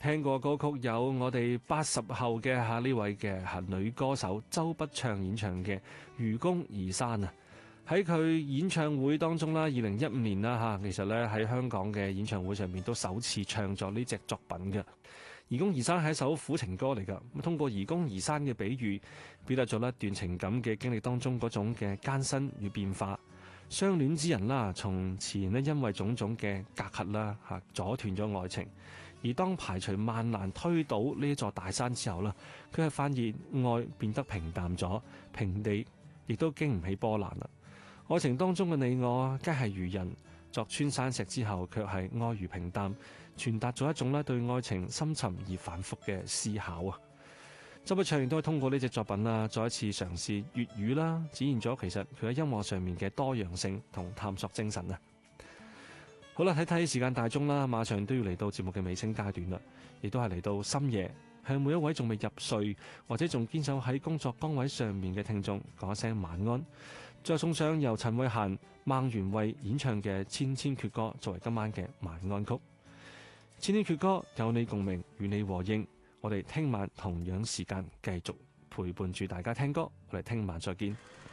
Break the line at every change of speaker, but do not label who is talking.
聽過歌曲有我哋80後嘅呢位嘅女歌手周筆暢演唱嘅《愚公移山》啊。喺佢演唱會當中啦，2015年啦其實咧喺香港嘅演唱會上面都首次唱咗呢隻作品嘅《愚公移山》係一首苦情歌嚟㗎。咁通過愚公移山嘅比喻，表達咗一段情感嘅經歷當中嗰種嘅艱辛與變化。相戀之人啦，從前咧因為種種嘅隔閡啦阻斷咗愛情，而當排除萬難推倒呢座大山之後啦，佢係發現愛變得平淡咗，平地亦都經唔起波瀾啦。愛情當中嘅你我，皆係如人，鑿穿山石之後，卻係愛如平淡，傳達咗一種對愛情深沉而反覆嘅思考啊！周筆暢亦都係通過呢隻作品啦，再一次嘗試粵語啦，展現咗其實佢喺音樂上面嘅多樣性同探索精神啊！好啦，睇時間大鐘啦，馬上都要嚟到節目嘅尾聲階段啦，亦都係嚟到深夜，向每一位仲未入睡或者仲堅守喺工作崗位上面嘅聽眾講一聲晚安。再送上由陳慧嫻、孟元慧演唱嘅《千千闕歌》作為今晚嘅晚安曲。千千闕歌有你共鳴，與你和應。我哋聽晚同樣時間繼續陪伴住大家聽歌，我哋聽晚再見。